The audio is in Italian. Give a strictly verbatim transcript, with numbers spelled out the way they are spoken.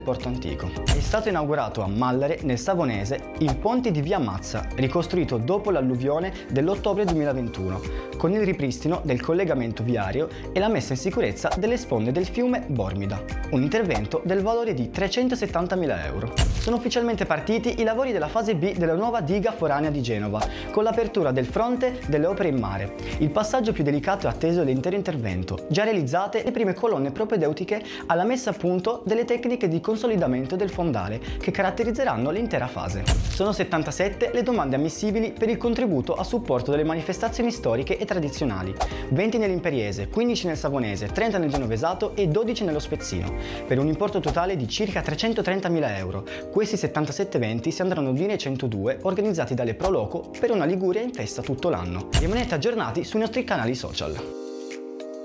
Porto Antico. È stato inaugurato a Mallare, nel Savonese, il ponte di Via Mazza, ricostruito dopo l'alluvione dell'ottobre duemilaventuno, con il ripristino del collegamento viario e la messa in sicurezza delle sponde del fiume Bormida. Un intervento del valore di trecentosettantamila euro. Sono ufficialmente partiti i lavori della fase B della nuova diga foranea di Genova, con l'apertura del fronte delle opere in mare. Il passaggio più delicato e atteso dell'intero intervento, già realizzate le prime colonne propedeutiche alla messa a punto delle tecniche di consolidamento del fondale che caratterizzeranno l'intera fase. Sono settantasette le domande ammissibili per il contributo a supporto delle manifestazioni storiche e tradizionali, venti nell'imperiese, quindici nel savonese, trenta nel genovesato e dodici nello spezzino, per un importo totale di circa trecentotrentamila euro. Questi settantasette eventi si andranno ad unire ai centodue organizzati dalle Pro Loco per una Liguria in festa tutto l'anno. Rimanete aggiornati sui nostri canali social.